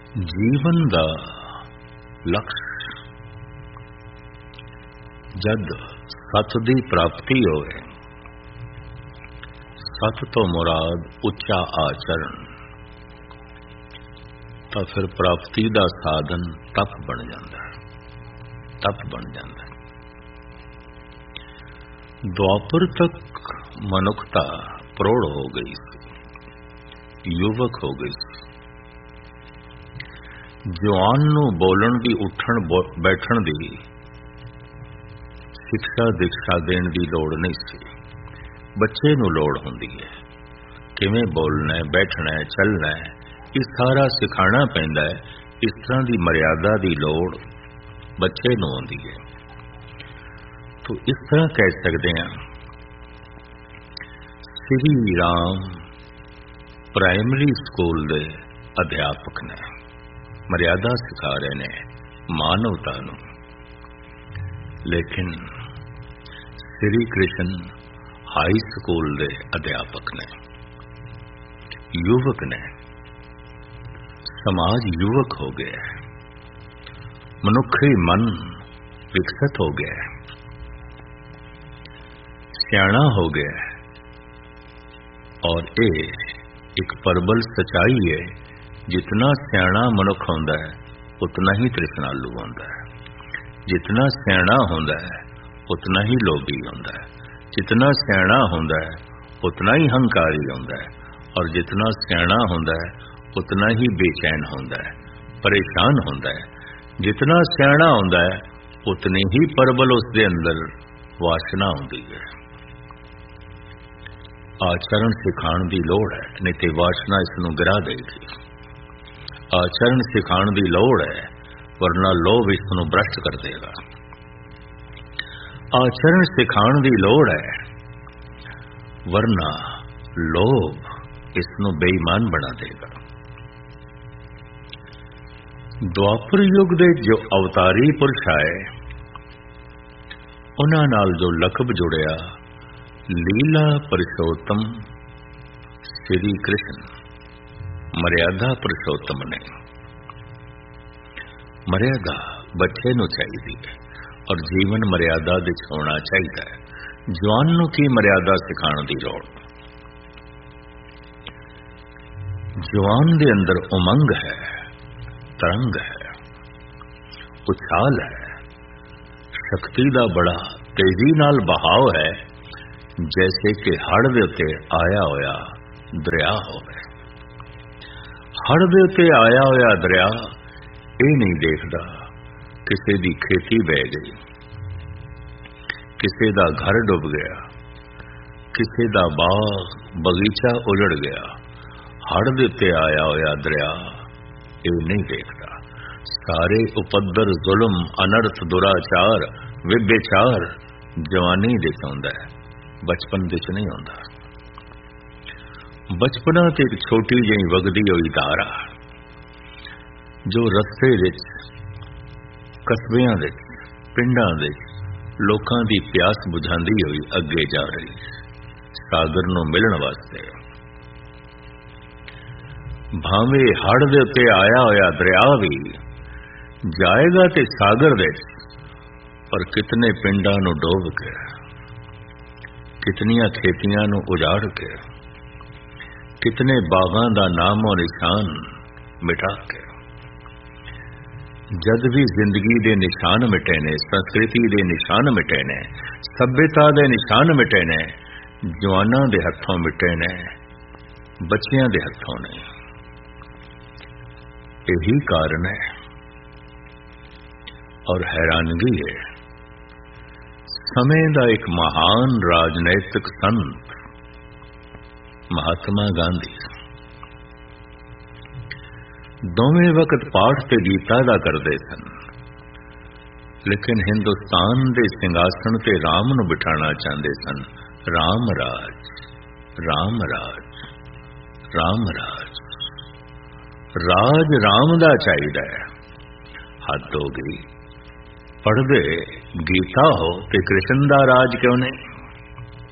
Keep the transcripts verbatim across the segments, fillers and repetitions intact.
ਜੀਵਨ ਦਾ ਲਕਸ਼ ਜਦ ਸਤ ਦੀ ਪ੍ਰਾਪਤੀ ਹੋਵੇ, ਸਤ ਤੋਂ ਮੁਰਾਦ ਉੱਚਾ ਆਚਰਣ, ਤਾਂ ਫਿਰ ਪ੍ਰਾਪਤੀ ਦਾ ਸਾਧਨ ਤਪ ਬਣ ਜਾਂਦਾ ਹੈ। ਤਪ ਬਣ ਜਾਂਦਾ ਹੈ। ਦੁਆਪਰ ਤੱਕ ਮਨੁੱਖਤਾ ਪ੍ਰੌੜ ਹੋ ਗਈ ਸੀ, ਯੁਵਕ ਹੋ ਗਈ ਸੀ। ਜਵਾਨ ਨੂੰ ਬੋਲਣ ਦੀ, ਉੱਠਣ ਬੈਠਣ ਦੀ ਸਿੱਖਿਆ ਦੀਕਸ਼ਾ ਦੇਣ ਦੀ ਲੋੜ ਨਹੀਂ ਸੀ। ਬੱਚੇ ਨੂੰ ਲੋੜ ਹੁੰਦੀ ਹੈ, ਕਿਵੇਂ ਬੋਲਣਾ, ਬੈਠਣਾ, ਚੱਲਣਾ, ਇਹ ਸਾਰਾ ਸਿਖਾਉਣਾ ਪੈਂਦਾ ਹੈ। ਇਸ ਤਰ੍ਹਾਂ ਦੀ ਮਰਿਆਦਾ ਦੀ ਲੋੜ ਬੱਚੇ ਨੂੰ ਹੁੰਦੀ ਹੈ। ਤੋ ਇਸ ਤਰ੍ਹਾਂ ਕਹਿ ਸਕਦੇ ਹਾਂ, ਸ੍ਰੀ ਰਾਮ ਪ੍ਰਾਇਮਰੀ ਸਕੂਲ ਦੇ ਅਧਿਆਪਕ ਨੇ, ਮਰਿਆਦਾ ਸਿਖਾ ਰਹੇ ਨੇ ਮਾਨਵਤਾ ਨੂੰ। ਲੇਕਿਨ ਸ੍ਰੀ ਕ੍ਰਿਸ਼ਨ ਹਾਈ ਸਕੂਲ ਦੇ ਅਧਿਆਪਕ ਨੇ, ਯੁਵਕ ਨੇ। ਸਮਾਜ ਯੁਵਕ ਹੋ ਗਿਆ ਹੈ, ਮਨੁੱਖੀ ਮਨ ਵਿਕਸਿਤ ਹੋ ਗਿਆ ਹੈ, ਸਿਆਣਾ ਹੋ ਗਿਆ ਹੈ। ਔਰ ਇਹ ਇੱਕ ਪ੍ਰਬਲ ਸਚਾਈ ਹੈ, ਜਿਤਨਾ ਸਿਆਣਾ ਮਨੁੱਖ ਹੁੰਦਾ ਹੈ ਉਤਨਾ ਹੀ ਤ੍ਰਿਸ਼ਨਾਲੂ ਹੁੰਦਾ ਹੈ। ਜਿਤਨਾ ਸਿਆਣਾ ਹੁੰਦਾ ਹੈ ਉਤਨਾ ਹੀ ਲੋਭੀ ਹੁੰਦਾ ਹੈ। ਜਿਤਨਾ ਸਿਆਣਾ ਹੁੰਦਾ ਹੈ ਉਤਨਾ ਹੀ ਹੰਕਾਰੀ ਹੁੰਦਾ ਹੈ। ਔਰ ਜਿਤਨਾ ਸਿਆਣਾ ਹੁੰਦਾ ਹੈ ਉਤਨਾ ਹੀ ਬੇਚੈਨ ਹੁੰਦਾ ਹੈ, ਪਰੇਸ਼ਾਨ ਹੁੰਦਾ ਹੈ। ਜਿਤਨਾ ਸਿਆਣਾ ਹੁੰਦਾ ਹੈ ਉਤਨੀ ਹੀ ਪ੍ਰਬਲ ਉਸ ਦੇ ਅੰਦਰ ਵਾਸ਼ਨਾ ਹੁੰਦੀ ਹੈ। ਆਚਰਣ ਸਿਖਾਉਣ ਦੀ ਲੋੜ ਹੈ, ਨਹੀਂ ਤੇ ਵਾਸ਼ਨਾ ਇਸ ਨੂੰ ਗਿਰਾ ਦੇਗੀ। ਆਚਰਣ ਸਿਖਾਉਣ ਦੀ ਲੋੜ ਹੈ, ਵਰਨਾ ਲੋਭ ਇਸ ਨੂੰ ਭ੍ਰਸ਼ਟ ਕਰ ਦੇਗਾ। ਆਚਰਣ ਸਿਖਾਉਣ ਦੀ ਲੋੜ ਹੈ, ਵਰਨਾ ਲੋਭ ਇਸ ਨੂੰ ਬੇਈਮਾਨ ਬਣਾ ਦੇਗਾ। ਦੁਆਪਰ ਯੁੱਗ ਦੇ ਜੋ ਅਵਤਾਰੀ ਪੁਰਸ਼ ਆਏ, ਉਹਨਾਂ ਨਾਲ ਜੋ ਲਕਬ ਜੁੜਿਆ, ਲੀਲਾ ਪੁਰਸ਼ੋਤਮ ਸ੍ਰੀ ਕ੍ਰਿਸ਼ਨ, ਮਰਿਆਦਾ ਪੁਰਸ਼ੋਤਮ ਨੇ। ਮਰਿਆਦਾ ਬੱਚੇ ਨੂੰ ਚਾਹੀਦੀ ਹੈ, ਔਰ ਜੀਵਨ ਮਰਿਆਦਾ ਵਿੱਚ ਹੋਣਾ ਚਾਹੀਦਾ ਹੈ। ਜਵਾਨ ਨੂੰ ਕੀ ਮਰਿਆਦਾ ਸਿਖਾਉਣ ਦੀ ਲੋੜ? ਜਵਾਨ ਦੇ ਅੰਦਰ ਉਮੰਗ ਹੈ, ਤਰੰਗ ਹੈ, ਉਛਾਲ ਹੈ, ਸ਼ਕਤੀ ਦਾ ਬੜਾ ਤੇਜ਼ੀ ਨਾਲ ਬਹਾਵ ਹੈ, ਜੈਸੇ ਕਿ ਹੜ੍ਹ ਦੇ ਉੱਤੇ ਆਇਆ ਹੋਇਆ ਦਰਿਆ ਹੋਵੇ। ਹੜ੍ਹ ਦੇ ਉੱਤੇ ਆਇਆ ਹੋਇਆ ਦਰਿਆ ਇਹ ਨਹੀਂ ਦੇਖਦਾ ਕਿਸੇ ਦੀ ਖੇਤੀ ਬਹਿ ਗਈ, ਕਿਸੇ ਦਾ ਘਰ ਡੁੱਬ ਗਿਆ, ਕਿਸੇ ਦਾ ਬਾਗ ਬਗੀਚਾ ਉਜੜ ਗਿਆ। ਹੜ੍ਹ ਦੇ ਉੱਤੇ ਆਇਆ ਹੋਇਆ ਦਰਿਆ ਇਹ ਨਹੀਂ ਦੇਖਦਾ। ਸਾਰੇ ਉਪੱਦਰ, ਜ਼ੁਲਮ, ਅਨਰਥ, ਦੁਰਾਚਾਰ, ਵਿਭਿਚਾਰ ਜਵਾਨੀ ਵਿੱਚ ਆਉਂਦਾ ਹੈ, ਬਚਪਨ ਵਿੱਚ ਨਹੀਂ ਆਉਂਦਾ। ਬਚਪਨਾ ਤੇ ਇੱਕ ਛੋਟੀ ਜਿਹੀ ਵਗਦੀ ਹੋਈ ਧਾਰਾ, ਜੋ ਰਸਤੇ ਵਿੱਚ, ਕਸਬਿਆਂ ਵਿੱਚ, ਪਿੰਡਾਂ ਵਿੱਚ ਲੋਕਾਂ ਦੀ ਪਿਆਸ ਬੁਝਾਉਂਦੀ ਹੋਈ ਅੱਗੇ ਜਾ ਰਹੀ ਸਾਗਰ ਨੂੰ ਮਿਲਣ ਵਾਸਤੇ। ਭਾਵੇਂ ਹੜ੍ਹ ਦੇ ਉੱਤੇ ਆਇਆ ਹੋਇਆ ਦਰਿਆ ਵੀ ਜਾਏਗਾ ਤੇ ਸਾਗਰ ਵਿੱਚ, ਪਰ ਕਿਤਨੇ ਪਿੰਡਾਂ ਨੂੰ ਡੋਬ ਕੇ, ਕਿਤਨੀਆਂ ਖੇਤੀਆਂ ਨੂੰ ਉਜਾੜ ਕੇ, ਕਿਤਨੇ ਬਾਗਾਂ ਦਾ ਨਾਮੋ ਨਿਸ਼ਾਨ ਮਿਟਾ ਕੇ। ਜਦ ਵੀ ਜ਼ਿੰਦਗੀ ਦੇ ਨਿਸ਼ਾਨ ਮਿਟੇ ਨੇ, ਸੰਸਕ੍ਰਿਤੀ ਦੇ ਨਿਸ਼ਾਨ ਮਿਟੇ ਨੇ, ਸਭਿਅਤਾ ਦੇ ਨਿਸ਼ਾਨ ਮਿਟੇ ਨੇ, ਜਵਾਨਾਂ ਦੇ ਹੱਥੋਂ ਮਿਟੇ ਨੇ, ਬੱਚਿਆਂ ਦੇ ਹੱਥੋਂ ਨੇ। ਇਹੀ ਕਾਰਨ ਹੈ ਔਰ ਹੈਰਾਨਗੀ ਹੈ। ਸਮੇਂ ਦਾ ਇੱਕ ਮਹਾਨ ਰਾਜਨੀਤਿਕ ਸੰਤ ਮਹਾਤਮਾ ਗਾਂਧੀ ਦੋਵੇਂ ਵਕਤ ਪਾਠ ਤੇ ਗੀਤਾ ਦਾ ਕਰਦੇ ਸਨ, ਲੇਕਿਨ ਹਿੰਦੁਸਤਾਨ ਦੇ ਸਿੰਘਾਸਣ ਤੇ ਰਾਮ ਨੂੰ ਬਿਠਾਣਾ ਚਾਹੁੰਦੇ ਸਨ। ਰਾਮ ਰਾਜ, ਰਾਮ ਰਾਜ, ਰਾਮ ਰਾਜ। ਰਾਜ ਰਾਮ ਦਾ ਚਾਹੀਦਾ ਹੈ। ਹੱਦ ਹੋ ਗਈ। ਪੜ੍ਹਦੇ ਗੀਤਾ ਹੋ ਤੇ ਕ੍ਰਿਸ਼ਨ ਦਾ ਰਾਜ ਕਿਉਂ ਨਹੀਂ?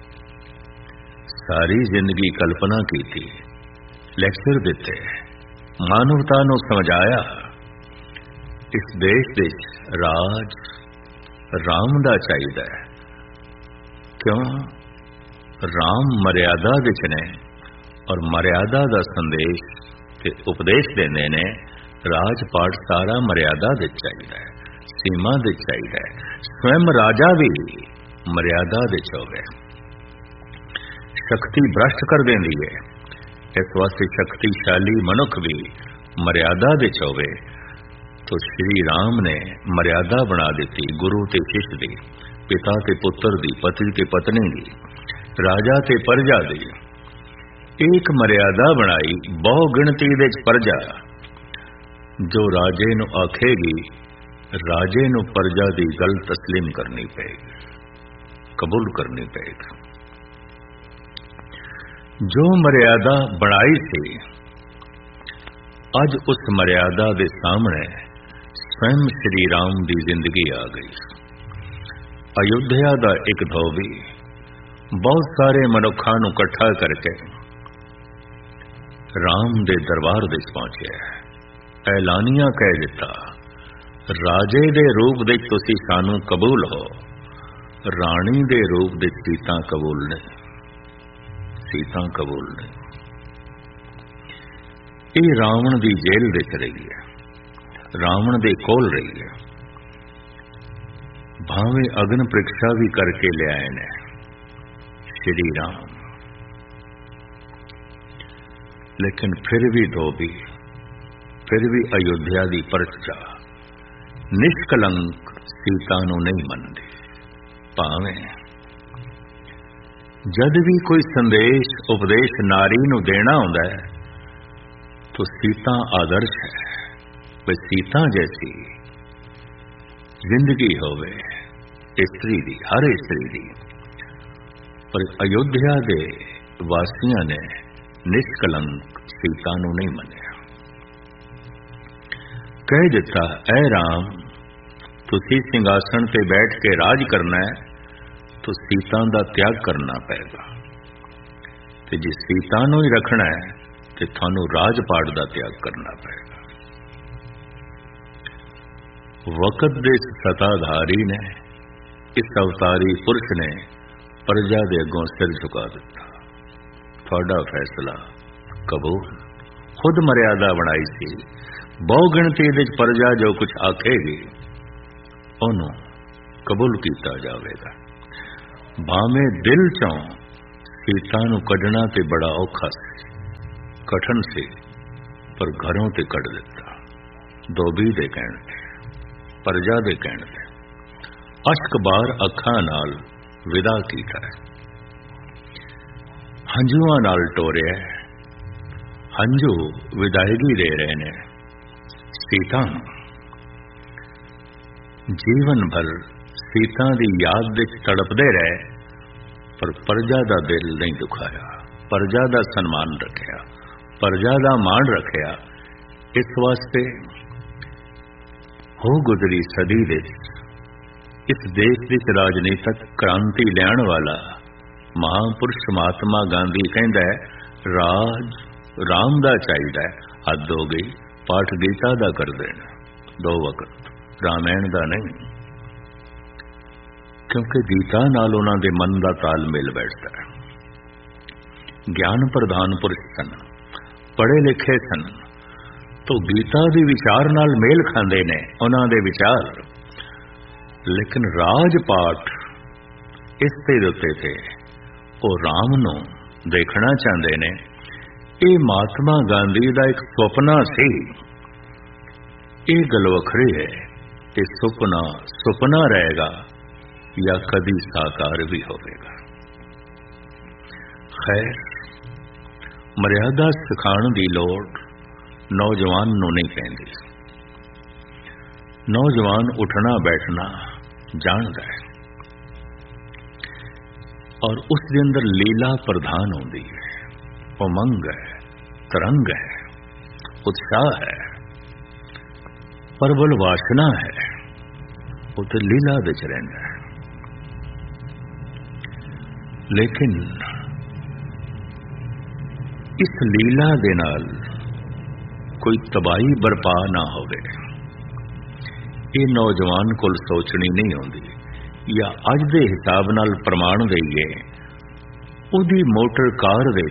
ਸਾਰੀ ਜ਼ਿੰਦਗੀ ਕਲਪਨਾ ਕੀਤੀ, ਲੈਕਚਰ ਦਿੱਤੇ, ਮਾਨਵਤਾ ਨੂੰ ਸਮਝਾਇਆ ਇਸ ਦੇਸ਼ ਦੇ ਰਾਜ ਰਾਮ ਦਾ ਚਾਹੀਦਾ ਹੈ। ਕਿਉਂ? ਰਾਮ ਮਰਿਆਦਾ ਵਿੱਚ ਨੇ ਔਰ ਮਰਿਆਦਾ ਦਾ ਸੰਦੇਸ਼ ਤੇ ਉਪਦੇਸ਼ ਦਿੰਦੇ ਨੇ। ਰਾਜ ਪਾਠ ਸਾਰਾ ਮਰਿਆਦਾ ਦੇ ਚਾਹੀਦਾ ਹੈ, ਸੀਮਾ ਦੇ ਚਾਹੀਦਾ ਹੈ। ਸਵੈਮ ਰਾਜਾ ਵੀ ਮਰਿਆਦਾ ਦੇ ਹੋਵੇ। ਸ਼ਕਤੀ ਭ੍ਰਸ਼ਟ ਕਰ ਦਿੰਦੀ ਹੈ, ਇਸ ਵਾਸਤੇ ਸ਼ਕਤੀਸ਼ਾਲੀ ਮਨੁੱਖ ਵੀ ਮਰਿਆਦਾ ਦੇ ਹੋਵੇ। तो श्री राम ने मर्यादा बना दी, गुरु ते शिष्य दी, पिता ते पुत्र दी, पति ते पत्नी दी, राजा ते प्रजा दी। एक मर्यादा बनाई, बहु गिणती दे प्रजा। जो राजे नू आखेगी, राजे नू प्रजा दी गल तस्लीम करनी पेगी, कबूल करनी पेगी। जो मर्यादा बनाई थी, अज उस मर्यादा दे सामने स्वयं श्री राम की जिंदगी आ गई। अयोध्या का एक धोबी बहुत सारे मनुखा नू इकट्ठा करके राम दे दरबार दे पहुंचे। ऐलानिया कह दिता, राजे दे रूप दे तुसी सानू कबूल हो, राणी दे रूप दे सीता कबूल नहीं, सीता कबूल नहीं। ये रावण की जेल दिख रही है, रावण दे कोल रही है। भावे अग्न परीक्षा भी करके ले आए ने श्री राम, लेकिन फिर भी धोबी, फिर भी अयोध्या की प्रजा निष्कलंक सीता नू नहीं मनदी। भावे जद भी कोई संदेश उपदेश नारी नू देना हुंदा है तो सीता आदर्श है। भाई सीता जैसी जिंदगी होवे स्त्री दी, हर स्त्री दी। पर अयोध्या दे वासियां ने निष्कलंक सीता नू नहीं मनिया। कह दिता, ऐ राम, तुसी सिंहासन ते बैठ के राज करना है तो सीता दा त्याग करना पेगा, ते जे सीता नू ही रखना है तो थानू राजपाट दा त्याग करना पेगा। वक़्त दे सताधारी ने, इस अवतारी पुरुष ने प्रजा दे अगों सिर झुका दिता। थोड़ा फैसला कबूल। खुद मर्यादा बनाई सी, बहु गिणती दे प्रजा जो कुछ आखेगी ओनू कबूल किया जाएगा। भावें दिल चों सीता नू कढ़ना ते बड़ा औखा सी, कठिन सी, पर घरों ते कढ़ दिता। धोबी दे कहण ते, प्रजा दे कहण ते अश्क बार अखां नाल विदा कीता है, हंझुआं नाल टोरिया। हंझू विदायगी दे रहे ने सीता। जीवन भर सीता दी याद विच तड़पदे रहे, पर प्रजा दा दिल नहीं दुखाया, प्रजा दा सन्मान रखिया, प्रजा दा मान रखिया। इस वास्ते हो गुजरी सदी दे इस देश की राजनीतिक क्रांति लैण वाला महापुरुष महात्मा गांधी कहता है, राज राम दा चाहिदा है। हद हो गई, पाठ गीता दा कर देना दो वक्त, रामायण दा नहीं, क्योंकि गीता नाल उन्हां दे मन दा तालमेल बैठता है। ज्ञान प्रधान पुरुष सन, पढ़े लिखे सन, तो गीता दे विचार नाल मेल खांदे ने उन्हां दे विचार। लेकिन राजपाठ इस ते उत्ते थे, वो राम नू देखना चाहते ने। ये महात्मा गांधी दा एक सुपना सी, ये गल वखरी है। ये सुपना सुपना रहेगा या कदी साकार भी होवेगा। खैर, मर्यादा सिखाण दी लोड़ नौजवान नू नहीं पैंदी। नौजवान उठना बैठना जानदा है और उसके अंदर लीला प्रधान होती है, उमंग है, तरंग है, उत्साह है, प्रबल वासना है, वो तो लीला विच रहिंदा है। लेकिन इस लीला दे नाल कोई तबाही बरपा ना होवे। ये नौजवान कोल सोचनी नहीं आउंदी। या अज दे हिसाब नाल प्रमाण दईए, उहदी मोटर कार दे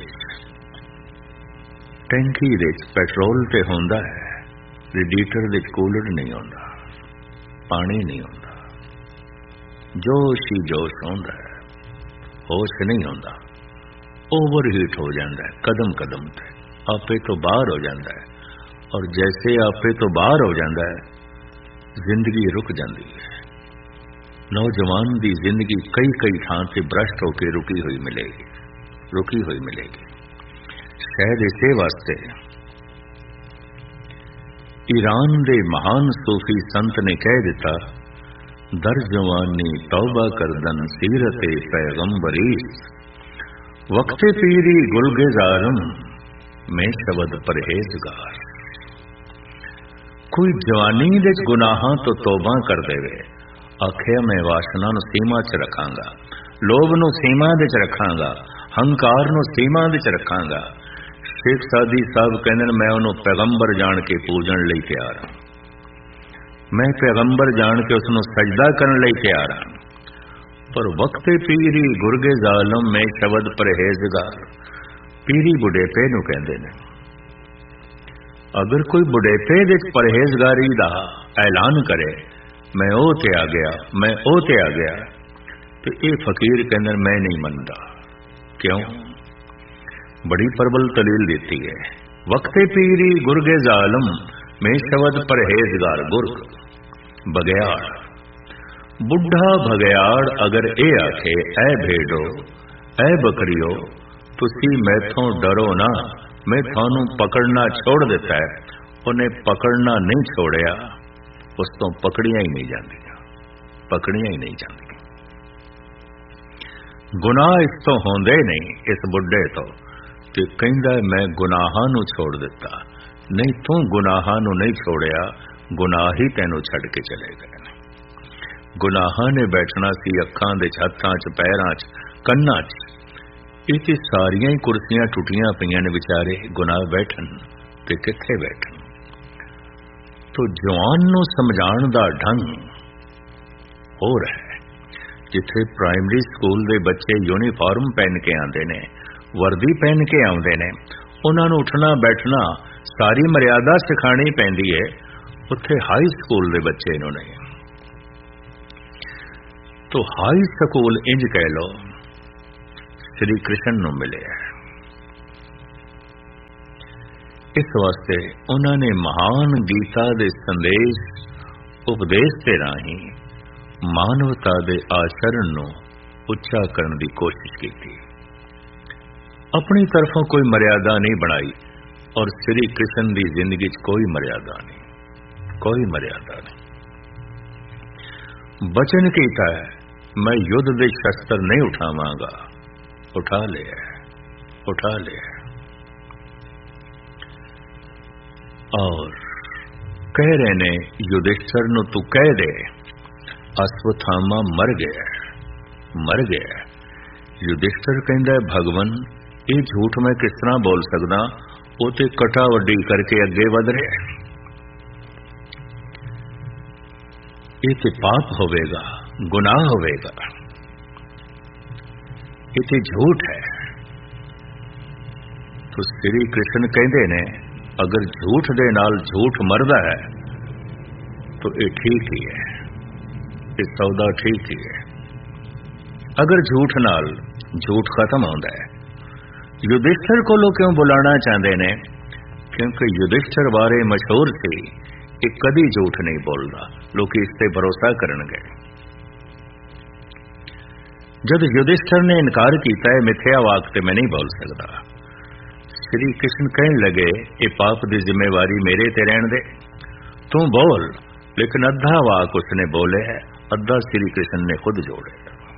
टैंकी दे पेट्रोल ते होंदा है, रेडिएटर दे कूलर नहीं होंदा, पानी नहीं होंदा, जोश ही जोश होंदा है, होश नहीं होंदा, ओवर हीट हो जाता है कदम कदम ते, आपे तो बाहर हो जाता है। और जैसे आपे तो बाहर हो जाता है जिंदगी रुक जाती है। नौजवान की जिंदगी कई कई थां से भ्रष्ट होकर रुकी हुई मिलेगी, रुकी हुई मिलेगी। शायद इसे वास्ते ईरान दे महान सूफी संत ने कह दिता, दर जवानी तौबा करदन सीरते पैगंबरी, वक्ते पीरी गुलगेजारम में शब्द परहेजगार। कोई जवानी दे गुनाहां तो तौबा कर देवे, आखे मैं वासना नूं सीमा च रखांगा, लोभ नूं सीमा दे च रखांगा, हंकार नूं सीमा दे च रखांगा। शेख सादी साहब कहंदे ने मैं उहनूं पैगंबर जान के पूजन लई तैयार हां, मैं पैगंबर जान के उसनूं सजदा करन लई तैयार हां। पर वक्ते पीरी गुरगे जालम में शब्द परहेजगार, पीरी बुढ़ेपे नूं कहंदे ने। अगर कोई बुढ़ेपे दे परहेजगारी दा ऐलान करे, मैं ओ ते आ गया, मैं ओ ते आ गया, तो ये फकीर कहंदे मैं नहीं मनदा। क्यों? बड़ी प्रबल दलील देती है। वक्ते पीरी गुरगे जालम में शब्द परहेजगार, गुरग बगयाड़, बुढ़ा भगयाड़ अगर ए आखे ऐ भेड़ो ऐ बकरियो तुसी मैथों डरो ना, मैं थानू पकड़ना छोड़ दिता है, उन्हें पकड़ना नहीं छोड़िया, उस तो पकड़िया ही नहीं जांदियां, पकड़िया ही नहीं जांदियां। गुनाह इस तो होंदे नहीं इस बुढ़े तो, ते कहंदा मैं गुनाहां नू छोड़ दिता। नहीं तू गुनाहां नू नहीं छोड़िया, गुनाह ही तैनू छड़ के चले गए। गुनाहां ने बैठना सी अखां दे हत्थां च, पैरां च, कन्नां च। ये ते सारियां ही कुर्सियां टुटियां पईयां ने, विचारे गुनाह बैठन ते कित्थे बैठन। तो जवान नू समझाण दा ढंग होर है। जिथे प्राइमरी स्कूल दे बच्चे यूनीफॉर्म पहन के आंदे ने, वर्दी पहन के आउंदे ने, उन्हां नू उठना बैठना सारी मर्यादा सिखानी पैंदी है, उत्थे हाई स्कूल दे बच्चे नू नहीं। तो हाई स्कूल इंज कह लो श्री कृष्ण नू मिले। इस वास्ते उन्होंने महान गीता दे संदेश उपदेश के राही मानवता दे आचरण नू उच्चा करने की कोशिश की थी। अपनी तरफों कोई मर्यादा नहीं बनाई, और श्री कृष्ण की जिंदगी च कोई मर्यादा नहीं, कोई मर्यादा नहीं। वचन कीता है मैं युद्ध दे शस्त्र नहीं उठावांगा, उठा लिया, उठा लिया। और कह रहे ने युधिष्ठिर नू तू कह दे अश्वत्थामा मर गया, मर गया। युधिष्ठिर कहंदा भगवन ये झूठ मैं किस तरह बोल सकदा, वो ते कटा वड्डी करके अगे वध रहा, ये ते पाप होवेगा, गुनाह होवेगा, ये ते झूठ है। तो श्री कृष्ण कहते ने अगर झूठ दे नाल झूठ मरदा है तो ये ठीक ही है, ये सौदा ठीक ही है। अगर झूठ नाल झूठ खत्म होंदा है। युधिष्ठिर को लोग क्यों बुलाना चाहते ने? क्योंकि युधिष्ठिर बारे मशहूर सी कि कदी झूठ नहीं बोलता, लोग इस पे भरोसा करनगे। जब युधिष्ठिर ने इनकार किया है मिथ्या वाक ते मैं नहीं बोल सकता, श्री कृष्ण कहने लगे ये पाप की जिम्मेवारी मेरे ते रहन दे, तू बोल। लेकिन अद्धा वाक उसने बोले है, अद्धा श्री कृष्ण ने खुद जोड़े।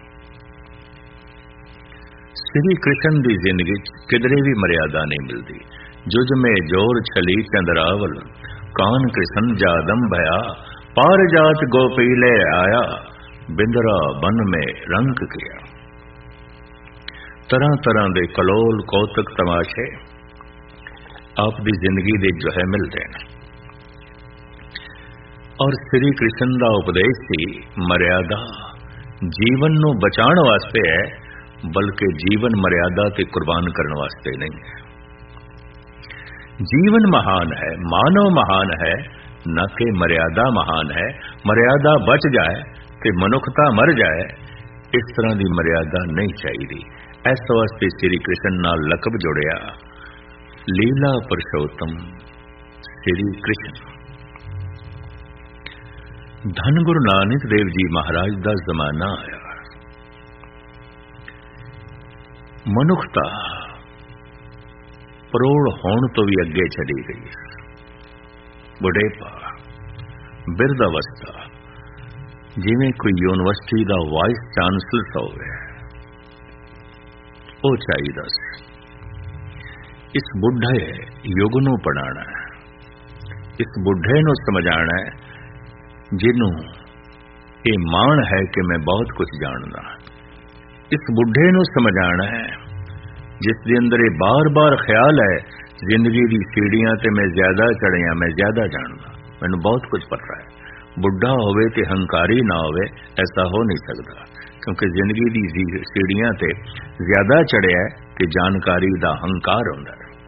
श्री कृष्ण की जिंदगी किधरे भी मर्यादा नहीं मिलती। जुज में जोर छली चंद्रावल, कान कृष्ण जादम भया, पार जात गोपीले आया, बिंदरा बन में रंग किया। तरह तरह दे कलोल कौतक तमाशे आप दी जिंदगी दे जो है मिलते हैं। और श्री कृष्ण का उपदेश सी मर्यादा जीवन नू बचाने वास्ते है, बल्कि जीवन मर्यादा ते कुर्बान करने वास्ते नहीं है। जीवन महान है, मानव महान है, न कि मर्यादा महान है। मर्यादा बच जाए ते मनुखता मर जाए, इस तरह की मर्यादा नहीं चाहिए। इस वास्ते श्री कृष्ण नाल लकब जोड़िया लीला पुरुषोत्तम श्री कृष्ण। धन गुरु नानक देव जी महाराज का जमाना आया, मनुखता परोड़ होने तो भी अगे चली गई। बुढ़ेपा, बिरध अवस्था, जिवें कोई यूनिवर्सिटी का वाइस चांसलर होवे वो चाहिए। इस बुढ़े युग नूं पढ़ाना है, इस बुढ़े नूं समझाना है जिन्हों ये मान है कि मैं बहुत कुछ जानदा। इस बुढ़े नूं समझाना है जिस दे अंदर ये बार बार ख्याल है जिंदगी दी सीढ़ियां ते मैं ज्यादा चढ़िया, मैं ज्यादा जानदा, मैनूं बहुत कुछ पता है। बुढ़ा होवे ते हंकारी ना होवे, ऐसा हो नहीं सकता, क्योंकि जिंदगी दी सीढ़ियां ते ज्यादा चढ़िया ते जानकारी दा हंकार हुंदा है।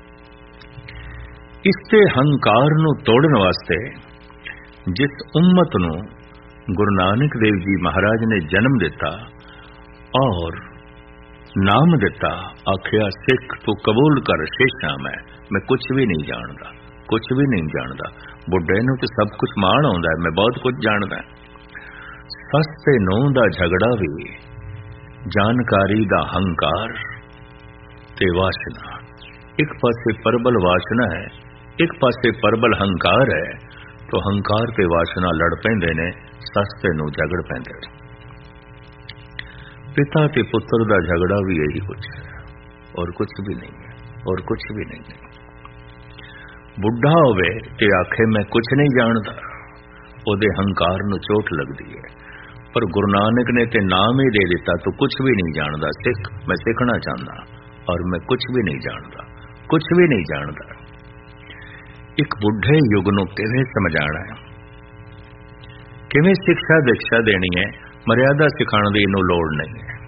इसते हंकार नूं तोड़न वास्ते जिस उम्मत नूं गुरु नानक देव जी महाराज ने जन्म दिता और नाम दिता, आखिया सिख तू कबूल कर शेषा मैं मैं कुछ भी नहीं जानता, कुछ भी नहीं जानता। बुढ़े नूं ते सब कुछ मान आउंदा है, मैं बहुत कुछ जानदा। सस ते नूं दा झगड़ा भी जानकारी दा हंकार ते वासना। एक पासे प्रबल वासना है, एक पासे प्रबल हंकार है, तो हंकार ते वासना लड़ पैंदे ने, सस ते नूं झगड़ पैंदे। पिता ते पुत्र दा झगड़ा भी यही कुछ है, और कुछ भी नहीं है, और कुछ भी नहीं है। बुढ़ा होवे ते आखे मैं कुछ नहीं जानता, ओदे हंकार नूं चोट लगदी है। पर गुरु नानक ने ते नाम ही दे दिता, तो कुछ भी नहीं जानदा सिख, मैं सीखना चाहता, और मैं कुछ भी नहीं जानता, कुछ भी नहीं जानता। एक बुढ़े युग नूं किवें समझाना है, किवें शिक्षा दीक्षा देनी है, मर्यादा सिखाने की इनू लोड़ नहीं है।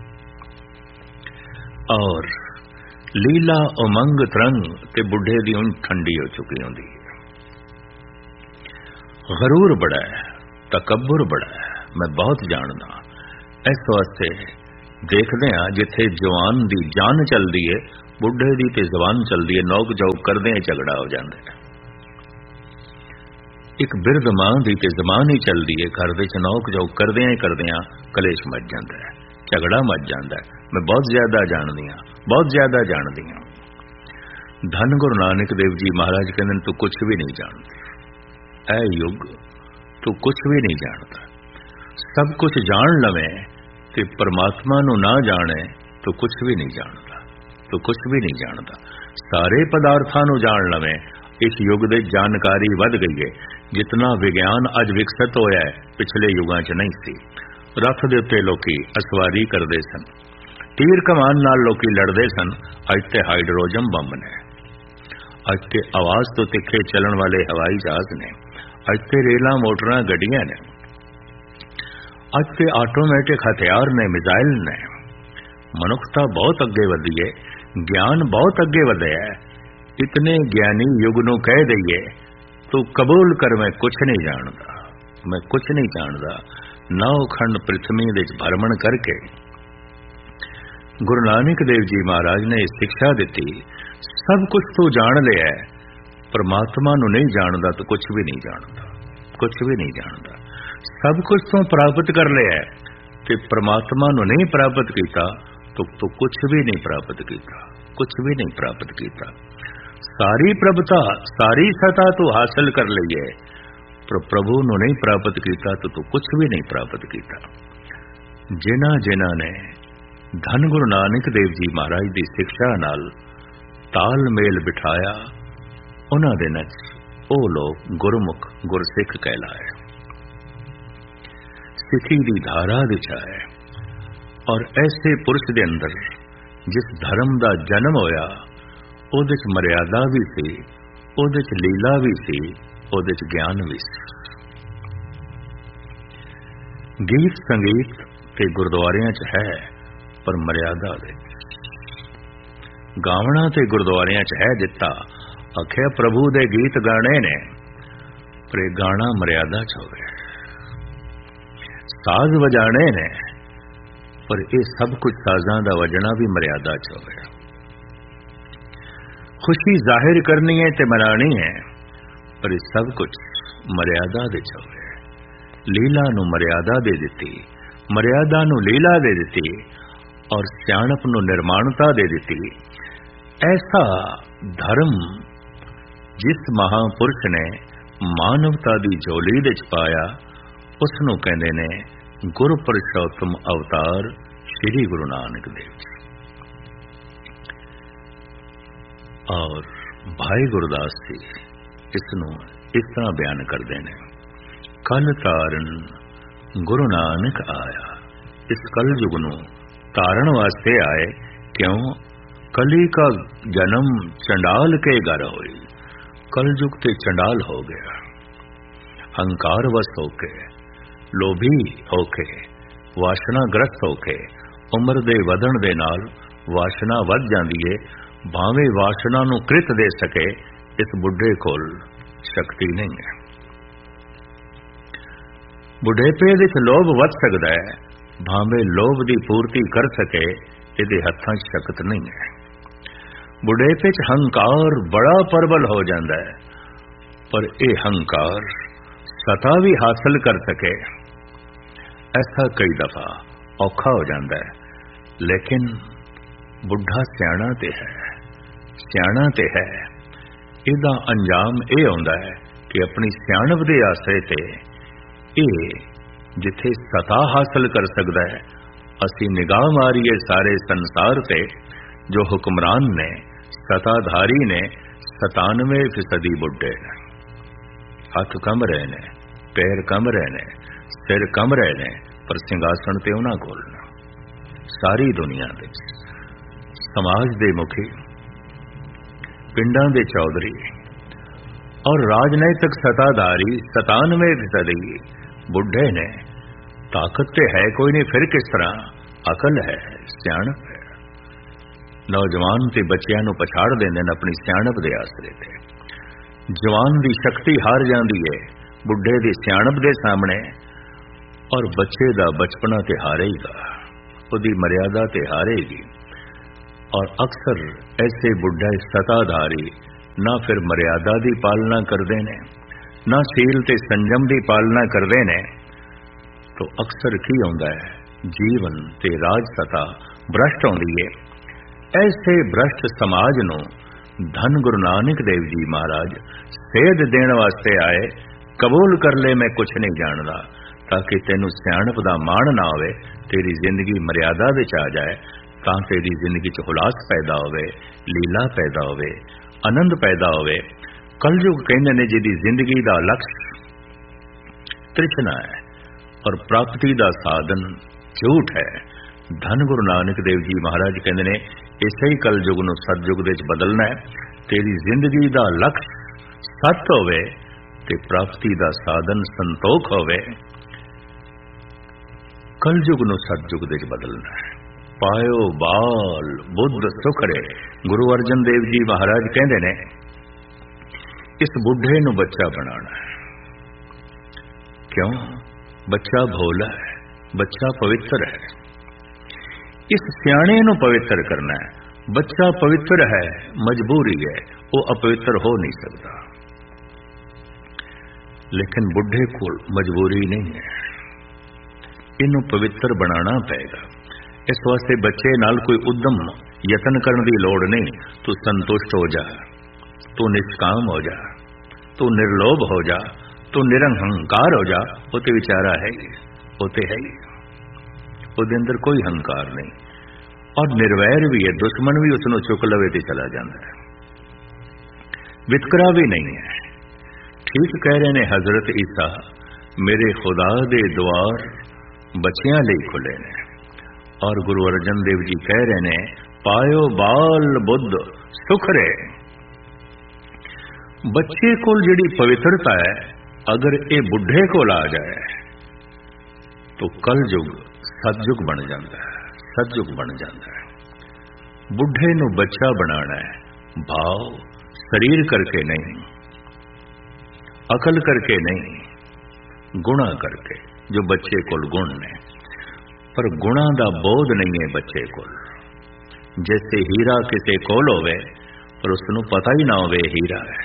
और लीला उमंग तरंग ते बुढ़े दी उन ठंडी हो चुकी होंदी है। गरूर बड़ा है, तकब्बुर बड़ा है, मैं बहुत जानदा। इस वास्ते देखदे हां जिथे जवान दी जान चलदी है, बुढ़े दी ते जवान चलदी है, नौक झोंक करदे झगड़ा हो जांदा है। एक बिरध मां दी ते जबान ही चलदी है, घर दे च नौक झोंक करदे ही करदे कलेश मच जांदा है, झगड़ा मच जांदा है। मैं बहुत ज्यादा जानदी हां, बहुत ज्यादा जानदी हां। धन गुरु नानक देव जी महाराज कहंदे तू कुछ भी नहीं जानती, ऐ युग तू कुछ भी नहीं जानता। सब कुछ जान लवे ते परमात्मा नूं ना जाने तो कुछ भी नहीं जानता, तो कुछ भी नहीं जानता। सारे पदार्थां नूं जान लवे, इस युग दे जानकारी वध गई है। जितना विज्ञान अज विकसित होया है, पिछले युगां च नहीं सी। रथ दे उत्ते लोकी असवारी करदे सन, तीर कमान नाल लोकी लड़दे सन, अज ते हाइड्रोजन बंब ने, अज ते आवाज तो तिखे चलन वाले हवाई जहाज ने, अज ते रेलां मोटरां गड्डियां ने, अज ते आटोमैटिक हथियार ने, मिसाइल ने। मनुखता बहुत अगे वधी है, ज्ञान बहुत अगे वधिया है। इतने ज्ञानी युग नूं कह दईए तू कबूल कर मैं कुछ नहीं जानता, मैं कुछ नहीं जानता। नौ खंड पृथ्वी दे भ्रमण करके गुरु नानक देव जी महाराज ने शिक्षा दी, सब कुछ तू जान लिया, परमात्मा नूं नहीं जानदा तो कुछ भी नहीं जानता, कुछ भी नहीं जानता। सब कुछ तू प्राप्त कर लिया ते परमात्मा नूं नहीं प्राप्त किया तो तू कुछ भी नहीं प्राप्त किया, कुछ भी नहीं प्राप्त किया। सारी प्रभुता, सारी सत्ता तू हासिल कर ली है, पर प्रभु नूं नहीं प्राप्त किया तो तू कुछ भी नहीं प्राप्त किया। जिन्हां जिन्हां ने धन गुरु नानक देव जी महाराज की शिक्षा नाल तालमेल बिठाया, उन्हां दे नाल ओ लोग गुरमुख गुरसिख कहलाए, सिखी दी धारा दिछाए। और ऐसे पुरुष दे अंदर जिस धर्म दा जन्म होया ਉਹਦੇ 'ਚ ਮਰਿਆਦਾ ਵੀ ਸੀ, ਉਹਦੇ 'ਚ ਲੀਲਾ ਵੀ ਸੀ, ਉਹਦੇ 'ਚ ਗਿਆਨ ਵੀ ਸੀ। ਗੀਤ ਸੰਗੀਤ ਤੇ ਗੁਰਦੁਆਰਿਆਂ 'ਚ ਹੈ, ਪਰ ਮਰਿਆਦਾ ਦੇ ਗਾਵਣਾ ਤੇ ਗੁਰਦੁਆਰਿਆਂ 'ਚ ਹੈ ਦਿੱਤਾ। ਆਖਿਆ ਪ੍ਰਭੂ ਦੇ ਗੀਤ ਗਾਣੇ ਨੇ, ਪਰ ਇਹ ਗਾਣਾ ਮਰਿਆਦਾ 'ਚ ਹੋਵੇ। ਸਾਜ਼ ਵਜਾਣੇ ਨੇ, ਪਰ ਇਹ ਸਭ ਕੁਝ ਸਾਜ਼ਾਂ ਦਾ ਵਜਣਾ ਵੀ ਮਰਿਆਦਾ 'ਚ ਹੋਵੇ। ਖੁਸ਼ੀ ਜ਼ਾਹਿਰ ਕਰਨੀ ਹੈ ਤੇ ਮਨਾਣੀ ਹੈ, ਪਰ ਇਹ ਸਭ ਕੁਝ ਮਰਿਆਦਾ ਦੇ 'ਚ ਹੋਵੇ। ਲੀਲਾ ਨੂੰ ਮਰਿਆਦਾ ਦੇ ਦਿੱਤੀ, ਮਰਿਆਦਾ ਨੂੰ ਲੀਲਾ ਦੇ ਦਿੱਤੀ, ਔਰ ਸਿਆਣਪ ਨੂੰ ਨਿਰਮਾਣਤਾ ਦੇ ਦਿੱਤੀ। ਐਸਾ ਧਰਮ ਜਿਸ ਮਹਾਂਪੁਰਖ ਨੇ ਮਾਨਵਤਾ ਦੀ ਝੋਲੀ ਦੇ 'ਚ ਪਾਇਆ, ਉਸ ਨੂੰ ਕਹਿੰਦੇ ਨੇ ਗੁਰ ਪੁਰਸ਼ੋਤਮ ਅਵਤਾਰ ਸ੍ਰੀ ਗੁਰੂ ਨਾਨਕ ਦੇਵ ਜੀ। ਔਰ ਭਾਈ ਗੁਰਦਾਸ ਜੀ ਇਸ ਨੂੰ ਇਸ ਤਰ੍ਹਾਂ ਬਿਆਨ ਕਰਦੇ ਨੇ, ਕਲ ਤਾਰਨ ਗੁਰੂ ਨਾਨਕ ਆਇਆ। ਇਸ ਕਲ ਯੁਗ ਨੂੰ ਤਾਰਨ ਵਾਸਤੇ ਆਏ। ਕਿਉਂ? ਕਲੀ ਕਾ ਜਨਮ ਚੰਡਾਲ ਕੇ ਘਰ ਹੋਈ। ਕਲ ਯੁਗ ਤੇ ਚੰਡਾਲ ਹੋ ਗਿਆ, ਹੰਕਾਰ ਵਸ ਹੋ ਕੇ, ਲੋਭੀ ਹੋ ਕੇ, ਵਾਸ਼ਨਾ ਗ੍ਰਸਤ ਹੋ ਕੇ। ਉਮਰ ਦੇ ਵਧਣ ਦੇ ਨਾਲ ਵਾਸ਼ਨਾ ਵੱਧ ਜਾਂਦੀ ਏ। ਭਾਵੇਂ ਵਾਸ਼ਨਾ ਨੂੰ ਕ੍ਰਿਤ ਦੇ ਸਕੇ, ਇਸ ਬੁੱਢੇ ਕੋਲ ਸ਼ਕਤੀ ਨਹੀਂ ਹੈ। ਬੁਢੇਪੇ ਵਿੱਚ ਲੋਭ ਵੱਧ ਸਕਦਾ ਹੈ, ਭਾਵੇਂ ਲੋਭ ਦੀ ਪੂਰਤੀ ਕਰ ਸਕੇ, ਇਹਦੇ ਹੱਥਾਂ 'ਚ ਸ਼ਕਤ ਨਹੀਂ ਹੈ। ਬੁਢੇਪੇ 'ਚ ਹੰਕਾਰ ਬੜਾ ਪ੍ਰਬਲ ਹੋ ਜਾਂਦਾ ਹੈ, ਪਰ ਇਹ ਹੰਕਾਰ ਸਤਾ ਵੀ ਹਾਸਲ ਕਰ ਸਕੇ, ਐਸਾ ਕਈ ਦਫਾ ਔਖਾ ਹੋ ਜਾਂਦਾ ਹੈ। ਲੇਕਿਨ ਬੁੱਢਾ ਸਿਆਣਾ ਤੇ ਹੈ, ਸਿਆਣਾ ਤੇ ਹੈ। ਇਹਦਾ ਅੰਜਾਮ ਇਹ ਆਉਂਦਾ ਹੈ ਕਿ ਆਪਣੀ ਸਿਆਣਪ ਦੇ ਆਸਰੇ ਤੇ ਇਹ ਜਿੱਥੇ ਸਤਾ ਹਾਸਲ ਕਰ ਸਕਦਾ ਹੈ, ਅਸੀਂ ਨਿਗਾਹ ਮਾਰੀਏ ਸਾਰੇ ਸੰਸਾਰ ਤੇ, ਜੋ ਹੁਕਮਰਾਨ ਨੇ, ਸਤਾਧਾਰੀ ਨੇ, ਸਤਾਨਵੇਂ ਫੀਸਦੀ ਬੁੱਢੇ ਨੇ। ਹੱਥ ਕੰਬ ਰਹੇ ਨੇ, ਪੈਰ ਕੰਬ ਰਹੇ ਨੇ, ਸਿਰ ਕੰਬ ਰਹੇ ਨੇ, ਪਰ ਸਿੰਘਾਸਣ ਤੇ ਉਹਨਾਂ ਕੋਲ ਨਾ। ਸਾਰੀ ਦੁਨੀਆ ਦੇ ਸਮਾਜ ਦੇ ਮੁਖੀ, ਪਿੰਡਾਂ ਦੇ ਚੌਧਰੀ ਔਰ ਰਾਜਨੀਤਿਕ ਸਤਾਧਾਰੀ ਸਤਾਨਵੇਂ ਫੀਸਦੀ ਬੁੱਢੇ ਨੇ। ਤਾਕਤ ਤੇ ਹੈ ਕੋਈ ਨਹੀਂ, ਫਿਰ ਕਿਸ ਤਰ੍ਹਾਂ? ਅਕਲ ਹੈ, ਸਿਆਣਪ ਹੈ। ਨੌਜਵਾਨ ਤੇ ਬੱਚਿਆਂ ਨੂੰ ਪਛਾੜ ਦਿੰਦੇ ਨੇ ਆਪਣੀ ਸਿਆਣਪ ਦੇ ਆਸਰੇ ਤੇ। ਜਵਾਨ ਦੀ ਸ਼ਕਤੀ ਹਾਰ ਜਾਂਦੀ ਹੈ ਬੁੱਢੇ ਦੀ ਸਿਆਣਪ ਦੇ ਸਾਹਮਣੇ, ਔਰ ਬੱਚੇ ਦਾ ਬਚਪਨਾ ਤੇ ਹਾਰੇਗਾ, ਉਹਦੀ ਮਰਿਆਦਾ ਤੇ ਹਾਰੇਗੀ। ਔਰ ਅਕਸਰ ਐਸੇ ਬੁੱਢੇ ਸਤਾਧਾਰੀ ਨਾ ਫਿਰ ਮਰਿਆਦਾ ਦੀ ਪਾਲਣਾ ਕਰਦੇ ਨੇ, ਨਾ ਸੀਲ ਤੇ ਸੰਜਮ ਦੀ ਪਾਲਣਾ ਕਰਦੇ ਨੇ, तो अक्सर की होंदा है, जीवन ते राज सता भ्रष्ट होंदी है। ऐसे भ्रष्ट समाज नूं धन गुरु नानक देव जी महाराज सेध देण वास्ते आए। कबूल कर ले मैं कुछ नहीं जानदा, ताकि तेनू सियाणप दा माण ना होवे, तेरी जिंदगी मर्यादा विच आ जाए, तां तेरी जिंदगी च हुलास पैदा होवे, लीला पैदा होवे, आनंद पैदा होवे। कलयुग कहंदे ने जिहदी जिंदगी दा लक्ष्य तृष्णा है और प्राप्ति दा साधन झूठ है। धन गुरु नानक देव जी महाराज कहंदे ने इसे ही कलयुग नूं सतयुग दे विच बदलना है। तेरी जिंदगी दा लक्ष्य सत होवे ते प्राप्ति दा साधन संतोख होवे। कलयुग नूं सतयुग दे विच बदलना है। पायो बाल बुद्ध सुखरे। गुरु अर्जन देव जी महाराज कहंदे ने इस बुढ़े नूं बच्चा बनाना है। क्यों? बच्चा भोला है, बच्चा पवित्र है। इस सियाणे नूं पवित्र करना है। बच्चा पवित्र है, मजबूरी है, वो अपवित्र हो नहीं सकता। लेकिन बुढ़े को मजबूरी नहीं है, इनू पवित्र बनाना पड़ेगा। इस वास्ते बच्चे नाल कोई उद्यम यतन करने की लोड़ नहीं। तू संतुष्ट हो जा, तू निष्काम हो जा, तू निर्लोभ हो जा, तू निरहंकार हो जा। वो तो विचारा है, वो तो है ही, उसके अंदर कोई हंकार नहीं और निर्वैर भी है। दुश्मन भी उसनों चुक लवे ते चला जाता है, वितकरा भी नहीं है। ठीक कह रहे ने हजरत ईसा, मेरे खुदा दे द्वार बच्चियां लई खुले ने। और गुरु अर्जन देव जी कह रहे ने पायो बाल बुद्ध सुख रहे। बच्चे कोल जिहड़ी पवित्रता है, अगर ये बुढ़े कोल आ जाए तो कलयुग सतयुग बन जाता है, सतयुग बन जाता है। बुढ़े नूं बच्चा बनाना है, भाव शरीर करके नहीं, अकल करके नहीं, गुणा करके। जो बच्चे कोल गुण ने, पर गुणा दा बोध नहीं है बच्चे कोल। जैसे हीरा किसे कोल होवे पर उसनूं पता ही ना होवे हीरा है।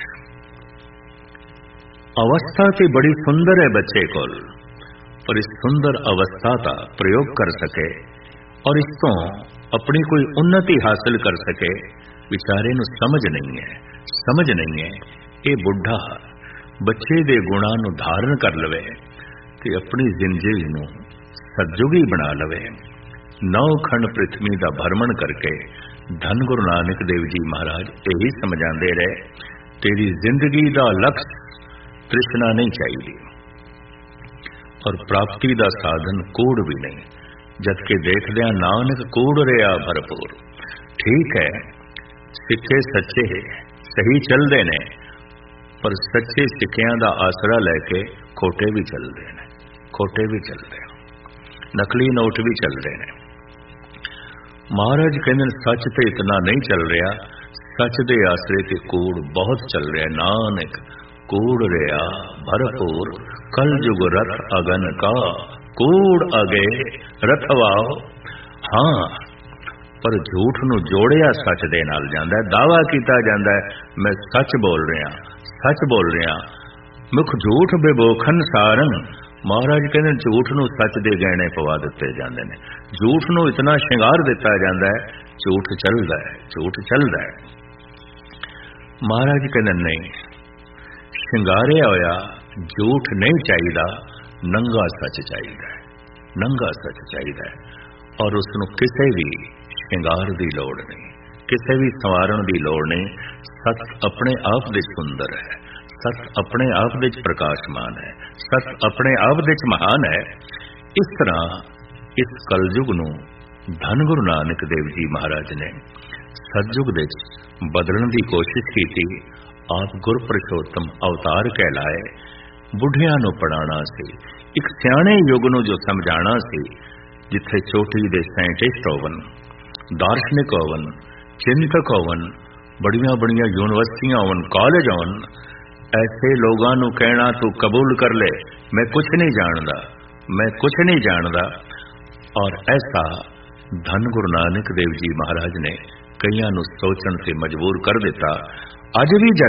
अवस्था तो बड़ी सुंदर है बच्चे कोल, पर इस सुंदर अवस्था का प्रयोग कर सके और इस तो अपनी कोई उन्नति हासिल कर सके, विचारे नूं समझ नहीं है, समझ नहीं है। ये बुढ़ा बच्चे दे गुणां नूं धारण कर लवे ते अपनी जिंदगी नूं सतयुगी बना लवे। नौ खंड पृथ्वी का भ्रमण करके धन गुरु नानक देव जी महाराज यही समझाते रहे, तेरी जिंदगी का लक्ष्य तृष्णा नहीं चाहिए और प्राप्ति का साधन कूड़ भी नहीं, जबकि देखदे नानक कूड़ रहा भरपूर। ठीक है, सिक्के सच्चे सही चलते ने, पर सच्चे सिक्कियां का आसरा लैके खोटे भी चलते हैं, खोटे भी चलते हैं, नकली नोट भी चलते हैं। महाराज कहते सच तो इतना नहीं चल रहा, सच दे आसरे ते कूड़ बहुत चल रहा। नानक कूड़ रहा भरपूर, कल युग रथ अगन का, कूड़ अगे रथ वाओ। हाँ, पर झूठ नूं जोड़िया सच दे नाल जांदा है, दावा कीता जांदा है मैं सच बोल रहा, सच बोल रहा। मुख झूठ बेबोखन सारन, महाराज कहते झूठ नूं सच दे गहने पवा दिते जांदे ने। झूठ नूं इतना श्रृंगार दिता जांदा है, झूठ चलदा है, झूठ चलदा है। महाराज कहते नहीं, श्रृंगारिया होया झूठ नहीं चाहिदा, नंगा सच चाहिदा है, नंगा सच चाहिदा है। और उसनूं किसी भी श्रृंगार की लोड़ नहीं, किसी भी संवारण की लोड़ नहीं। सच अपने आप दे सुंदर है, सच अपने आप विच प्रकाशमान है, सच अपने आप विच महान है। इस तरह इस कलयुग नूं धन गुरु नानक देव जी महाराज ने सतयुग दे बदलण की कोशिश की थी। आप गुरपुरुषोत्तम अवतार कहलाए, बुढ़ियां नूं पढ़ाना सी, एक सियाणे युग नूं जो समझाना सी, जिथे चोटी दे साइंटिस्ट होवन, दार्शनिक होवन, चिंतक होवन, बड़िया बड़िया यूनिवर्सिटियां होवन, कॉलेज होवन, ऐसे लोगों नूं कहना तू कबूल कर ले, मैं कुछ नहीं जानदा, मैं कुछ नहीं जानदा। और ऐसा धन गुरु नानक देव जी महाराज ने कईयां नूं सोचण ते मजबूर कर दिता। अज भी